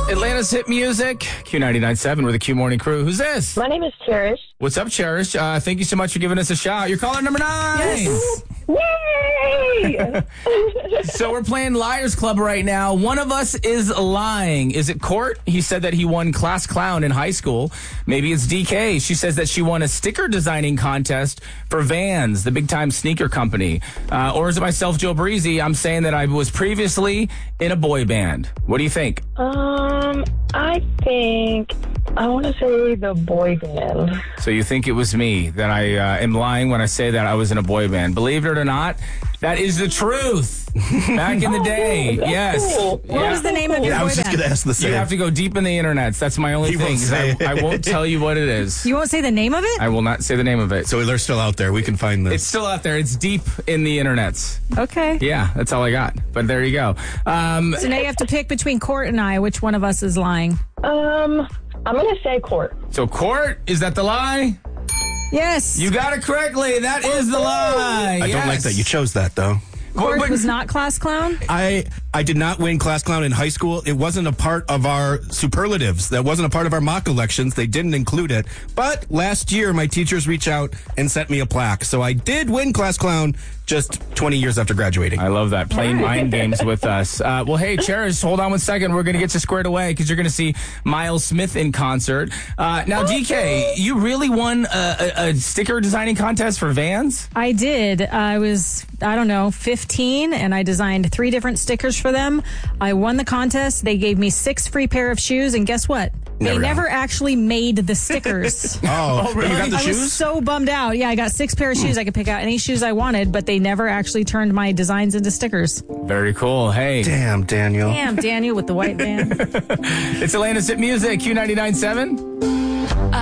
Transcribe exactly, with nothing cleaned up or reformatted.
Atlanta's hit music, Q ninety-nine point seven with the Q Morning Crew. Who's this? My name is Cherish. What's up, Cherish? Uh, thank you so much for giving us a shout. You're caller number nine. Yes. Yay! So we're playing Liars Club right now. One of us is lying. Is it Court? He said that he won Class Clown in high school. Maybe it's D K. She says that she won a sticker designing contest for Vans, the big-time sneaker company. Uh, or is it myself, Joe Breezy? I'm saying that I was previously in a boy band. What do you think? Um, I think I want to say the boy band. So you think it was me, that I uh, am lying when I say that I was in a boy band. Believe it or not, that is the truth. Back in the day, oh, yes. Cool. What Yeah. was the name of your Yeah, I boy was just band? going to ask the You same. have to go deep in the internets. That's my only He thing. won't is I, say. I won't tell you what it is. You won't say the name of it? I will not say the name of it. So they're still out there. We can find this. It's still out there. It's deep in the internets. Okay. Yeah, that's all I got. But there you go. Um, So now you have to pick between Court and I, which one of us is lying. Um, I'm going to say Court. so Court, is that the lie? Yes. You got it correctly. That is the lie. I don't like that you chose that, though. Court But- was not Class Clown? I I did not win Class Clown in high school. It wasn't a part of our superlatives. That wasn't a part of our mock elections. They didn't include it. But last year, my teachers reached out and sent me a plaque. So I did win Class Clown just twenty years after graduating. I love that. Playing mind games with us. Uh, well, hey, Cherish, hold on one second. We're going to get you squared away because you're going to see Miles Smith in concert. Uh, now, D K, you really won a, a, a sticker designing contest for Vans? I did. I was, I don't know, fifteen, and I designed three different stickers for them. I won the contest. They gave me six free pair of shoes, and guess what? They Never never got 'em. actually made the stickers. Oh, really? you got the I shoes? was so bummed out. Yeah, I got six pair of shoes. I could pick out any shoes I wanted, but they never actually turned my designs into stickers. Very cool. Hey, Damn, Daniel. Damn, Daniel with the white band. it's Atlanta's hit music, Q ninety-nine point seven.